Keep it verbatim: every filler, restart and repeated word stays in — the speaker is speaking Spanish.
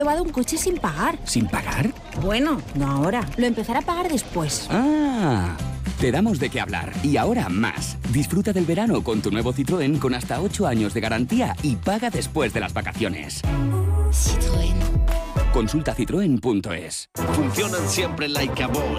Llevado un coche sin pagar. ¿Sin pagar? Bueno, no ahora. Lo empezaré a pagar después. Ah, te damos de qué hablar. Y ahora más. Disfruta del verano con tu nuevo Citroën con hasta ocho años de garantía y paga después de las vacaciones. Citroën. Consulta citroen punto es. Funcionan siempre like a boss.